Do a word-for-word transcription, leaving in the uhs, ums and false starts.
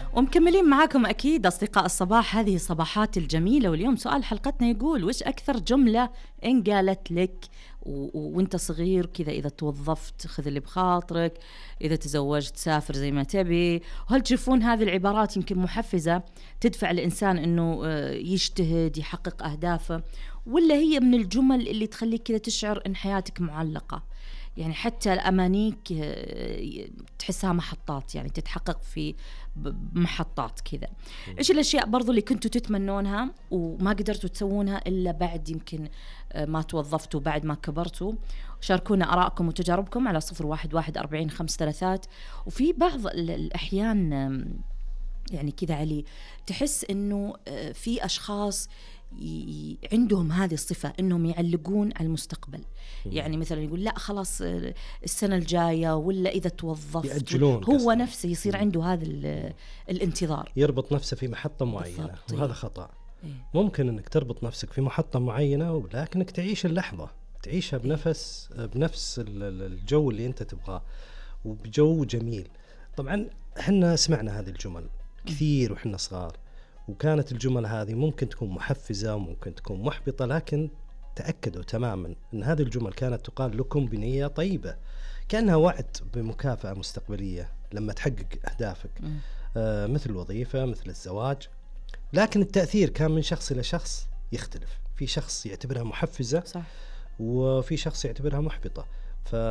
ومكملين معاكم أكيد أصدقاء الصباح، هذه الصباحات الجميلة. واليوم سؤال حلقتنا يقول: وش أكثر جملة إن قالت لك و... وانت صغير كذا، إذا توظفت خذ اللي بخاطرك، إذا تزوجت سافر زي ما تبي؟ وهل تشوفون هذه العبارات يمكن محفزة تدفع الإنسان أنه يجتهد يحقق أهدافه، ولا هي من الجمل اللي تخليك كذا تشعر أن حياتك معلقة؟ يعني حتى الأمانيك تحسها محطات، يعني تتحقق في محطات كذا. إيش الأشياء برضو اللي كنتوا تتمنونها وما قدرتوا تسوونها إلا بعد يمكن ما توظفتوا، بعد ما كبرتوا؟ شاركونا آراءكم وتجاربكم على صفر واحد واحد أربعين خمس ثلاثات. وفي بعض الأحيان يعني كذا علي، تحس إنه في أشخاص عندهم هذه الصفة إنهم يعلقون على المستقبل. يعني مثلا يقول لا خلاص السنة الجاية، ولا إذا توظفت، هو قصدي. نفسه يصير عنده هذا الانتظار، يربط نفسه في محطة معينة، وهذا خطأ. إيه؟ ممكن إنك تربط نفسك في محطة معينة، ولكنك تعيش اللحظة، تعيشها بنفس إيه؟ بنفس الجو اللي أنت تبغاه، وبجو جميل. طبعا إحنا سمعنا هذه الجمل كثير وإحنا صغار، وكانت الجمل هذه ممكن تكون محفزة وممكن تكون محبطة، لكن تأكدوا تماما أن هذه الجمل كانت تقال لكم بنية طيبة، كأنها وعد بمكافأة مستقبلية لما تحقق أهدافك، آه مثل الوظيفة، مثل الزواج. لكن التأثير كان من شخص إلى شخص يختلف، في شخص يعتبرها محفزة، صح، وفي شخص يعتبرها محبطة. ف